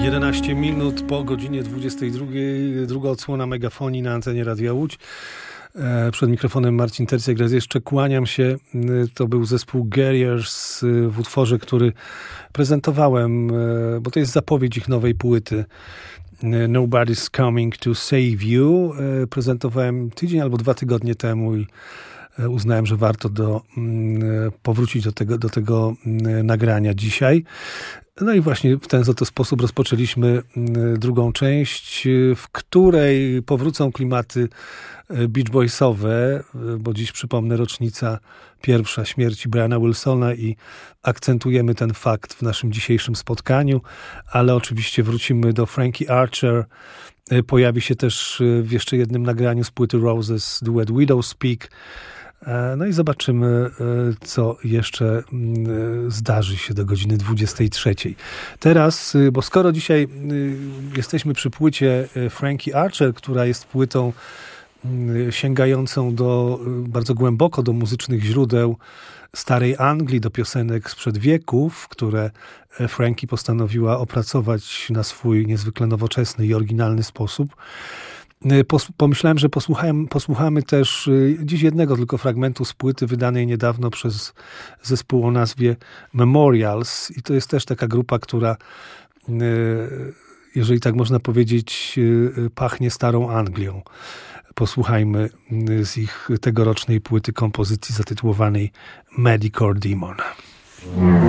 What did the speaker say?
11 minut po godzinie 22, druga odsłona Megafonii na antenie Radia Łódź. Przed mikrofonem Marcin Tercek. Raz jeszcze kłaniam się. To był zespół Guerriers w utworze, który prezentowałem, bo to jest zapowiedź ich nowej płyty Nobody's Coming to Save You. Prezentowałem tydzień albo 2 tygodnie temu i uznałem, że warto powrócić do tego nagrania dzisiaj. No i właśnie w ten oto sposób rozpoczęliśmy drugą część, w której powrócą klimaty Beach Boysowe, bo dziś przypomnę rocznica pierwsza śmierci Briana Wilsona i akcentujemy ten fakt w naszym dzisiejszym spotkaniu, ale oczywiście wrócimy do Frankie Archer. Pojawi się też w jeszcze jednym nagraniu z płyty Roses duet Widow Speak. No i zobaczymy, co jeszcze zdarzy się do godziny 23. Teraz, bo skoro dzisiaj jesteśmy przy płycie Frankie Archer, która jest płytą sięgającą bardzo głęboko do muzycznych źródeł starej Anglii, do piosenek sprzed wieków, które Frankie postanowiła opracować na swój niezwykle nowoczesny i oryginalny sposób. Pomyślałem, że posłuchamy też dziś jednego tylko fragmentu z płyty wydanej niedawno przez zespół o nazwie Memorials. I to jest też taka grupa, która, jeżeli tak można powiedzieć, pachnie starą Anglią. Posłuchajmy z ich tegorocznej płyty kompozycji zatytułowanej Medicore Demon.